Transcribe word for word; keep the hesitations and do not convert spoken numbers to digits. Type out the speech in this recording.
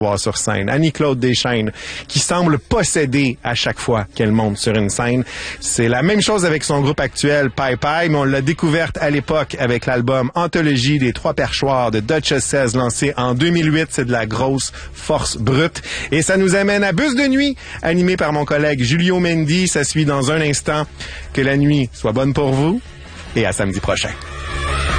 voir sur scène. Annie-Claude Deschaines, qui semble posséder à chaque fois qu'elle monte sur une scène. C'est la même chose avec son groupe actuel, Pai Pai, mais on l'a découverte à l'époque avec l'album Anthologie des Trois Perchoirs de Duchess seize, lancé en deux mille huit. C'est de la grosse force brute. Et ça nous amène à Bus de nuit, animé par mon collègue Julio Mendy. Ça suit dans un instant. Que la nuit soit bonne pour vous et à samedi prochain.